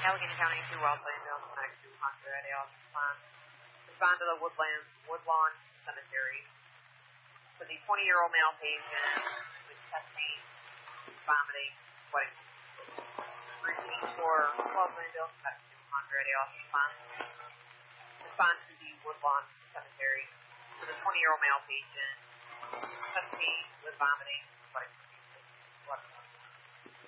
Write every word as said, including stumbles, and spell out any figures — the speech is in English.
Allegheny County to West Plainfield, next to Hunter at Alpine. Respond to the Woodland, Woodlawn Cemetery. For the twenty-year-old male patient with chest pain, vomiting, sweating. Routine for twelve Plainfield, next to Hunter at Alpine. Respond to the Woodlawn Cemetery. For the twenty-year-old male patient, chest pain with vomiting, sweating.